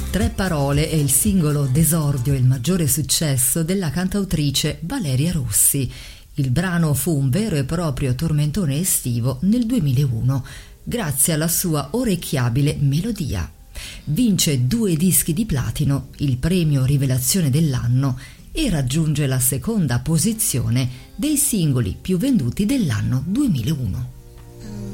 Tre parole è il singolo d'esordio e il maggiore successo della cantautrice Valeria Rossi. Il brano fu un vero e proprio tormentone estivo nel 2001, grazie alla sua orecchiabile melodia. Vince 2 dischi di platino, il premio Rivelazione dell'anno, e raggiunge la seconda posizione dei singoli più venduti dell'anno 2001.